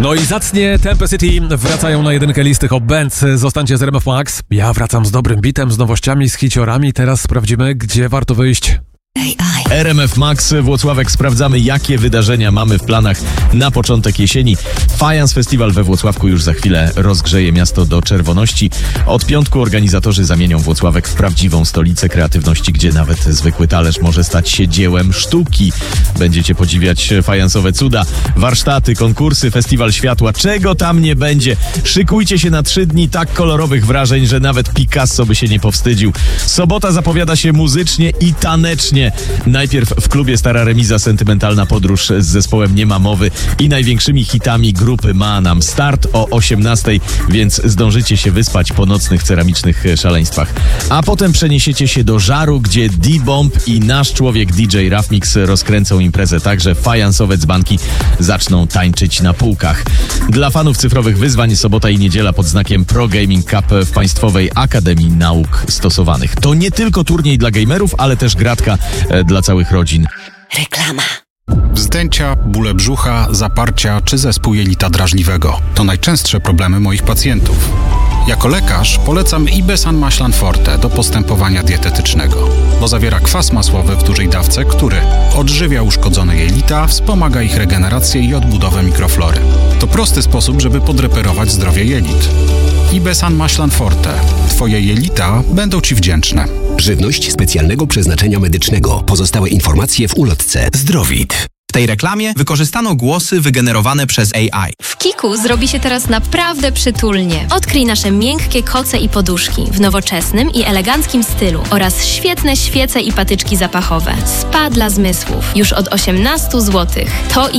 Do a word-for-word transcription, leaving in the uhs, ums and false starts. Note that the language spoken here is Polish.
No i zacnie Tempe City wracają na jedynkę listy Hot Bands. Zostańcie z R M F Max. Ja wracam z dobrym bitem, z nowościami, z hiciorami. Teraz sprawdzimy, gdzie warto wyjść. R M F Max Włocławek. Sprawdzamy, jakie wydarzenia mamy w planach na początek jesieni. Fajans Festiwal we Włocławku już za chwilę rozgrzeje miasto do czerwoności. Od piątku organizatorzy zamienią Włocławek w prawdziwą stolicę kreatywności, gdzie nawet zwykły talerz może stać się dziełem sztuki. Będziecie podziwiać fajansowe cuda, warsztaty, konkursy, festiwal światła, czego tam nie będzie. Szykujcie się na trzy dni tak kolorowych wrażeń, że nawet Picasso by się nie powstydził. Sobota zapowiada się muzycznie i tanecznie. Najpierw w klubie Stara Remiza sentymentalna podróż z zespołem Nie ma mowy i największymi hitami grupy Manam. Start o osiemnastej, więc zdążycie się wyspać po nocnych ceramicznych szaleństwach. A potem przeniesiecie się do Żaru, gdzie D-Bomb i nasz człowiek D J Rafmix rozkręcą imprezę, także fajansowe dzbanki zaczną tańczyć na półkach. Dla fanów cyfrowych wyzwań sobota i niedziela pod znakiem Pro Gaming Cup w Państwowej Akademii Nauk Stosowanych. To nie tylko turniej dla gamerów, ale też gratka dla całych rodzin. Reklama. Wzdęcia, bóle brzucha, zaparcia czy zespół jelita drażliwego to najczęstsze problemy moich pacjentów. Jako lekarz polecam Ibesan Maślan Forte do postępowania dietetycznego, bo zawiera kwas masłowy w dużej dawce, który odżywia uszkodzone jelita, wspomaga ich regenerację i odbudowę mikroflory. To prosty sposób, żeby podreperować zdrowie jelit. Ibesan Maślan Forte. Twoje jelita będą Ci wdzięczne. Żywność specjalnego przeznaczenia medycznego. Pozostałe informacje w ulotce. Zdrowit. W tej reklamie wykorzystano głosy wygenerowane przez A I. W Kiku zrobi się teraz naprawdę przytulnie. Odkryj nasze miękkie koce i poduszki w nowoczesnym i eleganckim stylu oraz świetne świece i patyczki zapachowe. Spa dla zmysłów już od osiemnaście złotych. To i